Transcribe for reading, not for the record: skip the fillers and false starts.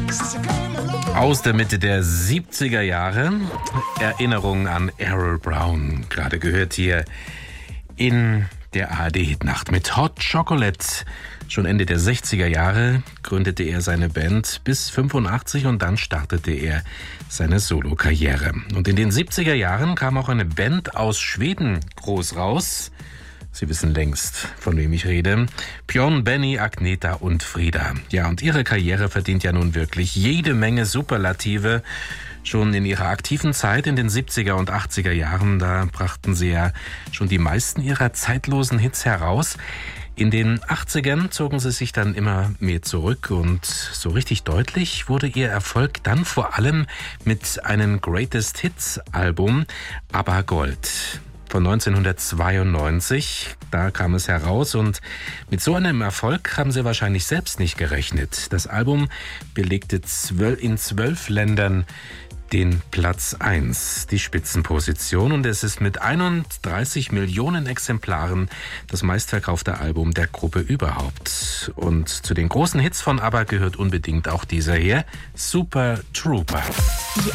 Aus der Mitte der 70er Jahre. Erinnerung an Errol Brown. Gerade gehört hier in der ARD-Hitnacht mit Hot Chocolate. Schon Ende der 60er Jahre gründete er seine Band bis 85 und dann startete er seine Solo-Karriere. Und in den 70er Jahren kam auch eine Band aus Schweden groß raus. Sie wissen längst, von wem ich rede. Björn, Benny, Agneta und Frida. Ja, und ihre Karriere verdient ja nun wirklich jede Menge Superlative. Schon in ihrer aktiven Zeit in den 70er und 80er Jahren, da brachten sie ja schon die meisten ihrer zeitlosen Hits heraus. In den 80ern zogen sie sich dann immer mehr zurück und so richtig deutlich wurde ihr Erfolg dann vor allem mit einem Greatest Hits Album, ABBA Gold. Von 1992, da kam es heraus und mit so einem Erfolg haben sie wahrscheinlich selbst nicht gerechnet. Das Album belegte in 12 Ländern den Platz 1, die Spitzenposition, und es ist mit 31 Millionen Exemplaren das meistverkaufte Album der Gruppe überhaupt. Und zu den großen Hits von ABBA gehört unbedingt auch dieser hier, Super Trooper. Die